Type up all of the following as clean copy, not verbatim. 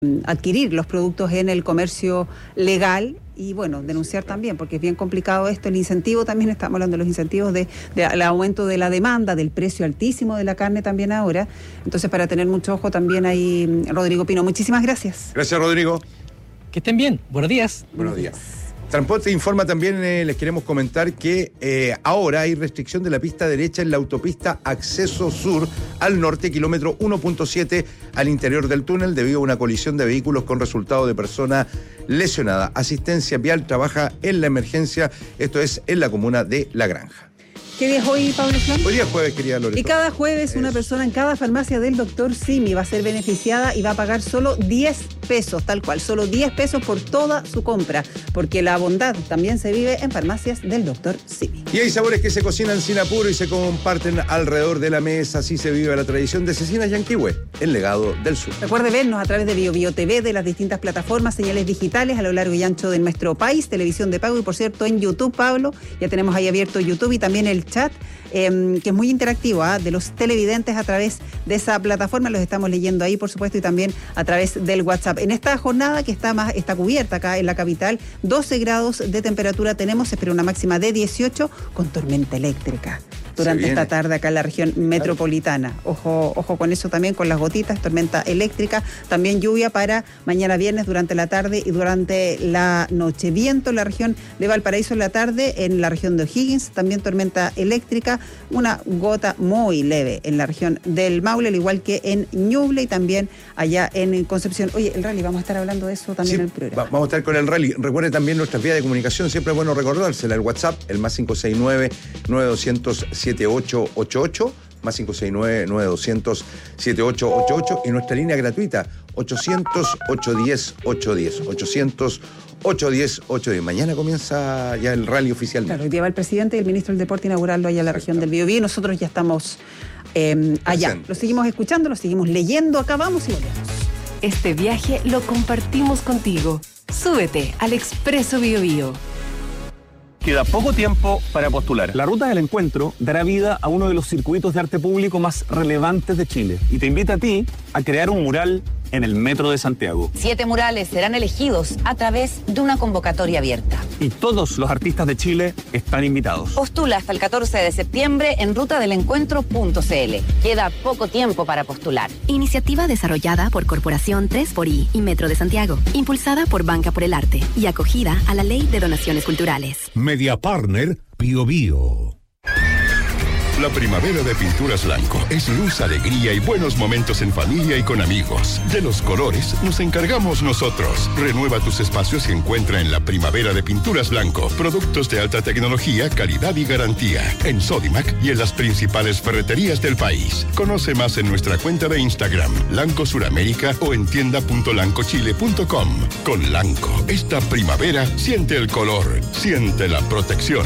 adquirir los productos en el comercio legal y bueno, denunciar también, porque es bien complicado esto, el incentivo también, estamos hablando de los incentivos del aumento de la demanda, del precio altísimo de la carne también ahora, entonces para tener mucho ojo también ahí, Rodrigo Pino, muchísimas gracias. Gracias, Rodrigo. Que estén bien, buenos días. Buenos días. Transporte informa también, les queremos comentar que ahora hay restricción de la pista derecha en la autopista Acceso Sur al norte, kilómetro 1.7 al interior del túnel, debido a una colisión de vehículos con resultado de persona lesionada. Asistencia Vial trabaja en la emergencia, esto es en la comuna de La Granja. ¿Qué día es hoy, Pablo Flan? Hoy día es jueves, querida Loreto. Y cada jueves una persona en cada farmacia del Dr. Simi va a ser beneficiada y va a pagar solo 10 pesos, tal cual, solo 10 pesos por toda su compra, porque la bondad también se vive en farmacias del Dr. Simi. Y hay sabores que se cocinan sin apuro y se comparten alrededor de la mesa, así se vive la tradición de Cecinas Yanquihue, el legado del sur. Recuerde vernos a través de BioBio TV, de las distintas plataformas, señales digitales a lo largo y ancho de nuestro país, televisión de pago y por cierto en YouTube, Pablo, ya tenemos ahí abierto YouTube y también el chat, que es muy interactivo, de los televidentes a través de esa plataforma, los estamos leyendo ahí por supuesto y también a través del WhatsApp. En esta jornada que está cubierta acá en la capital, 12 grados de temperatura tenemos, se espera una máxima de 18 con tormenta eléctrica durante esta tarde acá en la región metropolitana. Ojo con eso también, con las gotitas, tormenta eléctrica, también lluvia para mañana viernes durante la tarde y durante la noche. Viento en la región de Valparaíso en la tarde, en la región de O'Higgins, también tormenta eléctrica, una gota muy leve en la región del Maule, al igual que en Ñuble y también allá en Concepción. Oye, el rally, vamos a estar hablando de eso también en el programa. Vamos a estar con el rally. Recuerde también nuestras vías de comunicación, siempre es bueno recordársela, el WhatsApp, el más 569-9200-7888, más 569-9200-7888 y nuestra línea gratuita, 800-810-810, 800-810-810. Mañana comienza ya el rally oficial. Claro, hoy día va el presidente y el ministro del Deporte a inaugurarlo allá en la región del Biobío y nosotros ya estamos allá. Lo seguimos escuchando, lo seguimos leyendo, acá vamos y volvemos. Este viaje lo compartimos contigo. Súbete al Expreso Biobío. Queda poco tiempo para postular. La Ruta del Encuentro dará vida a uno de los circuitos de arte público más relevantes de Chile y te invita a ti a crear un mural en el Metro de Santiago. 7 murales serán elegidos a través de una convocatoria abierta. Y todos los artistas de Chile están invitados. Postula hasta el 14 de septiembre en rutadelencuentro.cl. Queda poco tiempo para postular. Iniciativa desarrollada por Corporación 3xI y Metro de Santiago, impulsada por Banca por el Arte y acogida a la Ley de Donaciones Culturales. Media Partner BioBio. La primavera de Pinturas Blanco es luz, alegría y buenos momentos en familia y con amigos. De los colores nos encargamos nosotros. Renueva tus espacios y encuentra en la primavera de Pinturas Blanco productos de alta tecnología, calidad y garantía. En Sodimac y en las principales ferreterías del país. Conoce más en nuestra cuenta de Instagram, Lanco Suramérica o en tienda.lancochile.com. Con Lanco, esta primavera siente el color, siente la protección.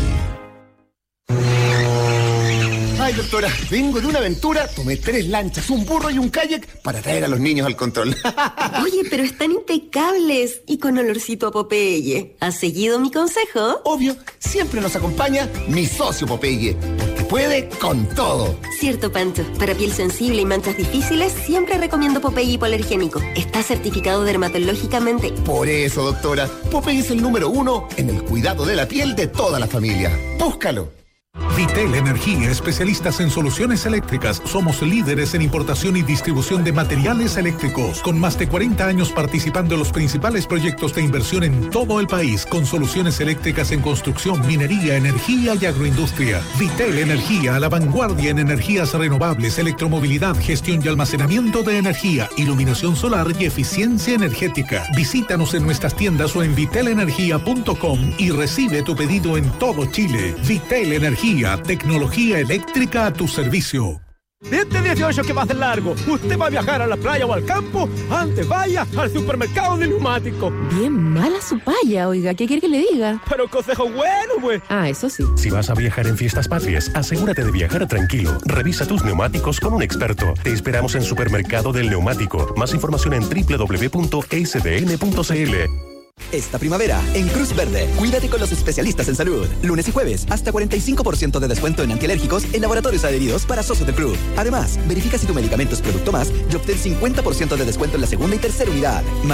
Ay, doctora, vengo de una aventura, tomé 3 lanchas, un burro y un kayak para traer a los niños al control. Oye, pero están impecables y con olorcito a Popeye. ¿Has seguido mi consejo? Obvio, siempre nos acompaña mi socio Popeye, porque puede con todo. Cierto, Pancho. Para piel sensible y manchas difíciles, siempre recomiendo Popeye hipoalergénico. Está certificado dermatológicamente. Por eso, doctora, Popeye es el número 1 en el cuidado de la piel de toda la familia. Búscalo. Vitel Energía, especialistas en soluciones eléctricas. Somos líderes en importación y distribución de materiales eléctricos, con más de 40 años participando en los principales proyectos de inversión en todo el país, con soluciones eléctricas en construcción, minería, energía y agroindustria. Vitel Energía, a la vanguardia en energías renovables, electromovilidad, gestión y almacenamiento de energía, iluminación solar y eficiencia energética. Visítanos en nuestras tiendas o en vitelenergia.com y recibe tu pedido en todo Chile. Vitel Energía, tecnología eléctrica a tu servicio. Este 18 que va a ser largo, usted va a viajar a la playa o al campo, antes vaya al supermercado de neumáticos. Bien mala su paya, oiga, ¿qué quiere que le diga? Pero consejo bueno, pues. Ah, eso sí. Si vas a viajar en fiestas patrias, asegúrate de viajar tranquilo. Revisa tus neumáticos con un experto. Te esperamos en Supermercado del Neumático. Más información en www.sdn.cl. Esta primavera, en Cruz Verde, cuídate con los especialistas en salud. Lunes y jueves, hasta 45% de descuento en antialérgicos en laboratorios adheridos para socios del club. Además, verifica si tu medicamento es Producto Más y obtén 50% de descuento en la segunda y tercera unidad.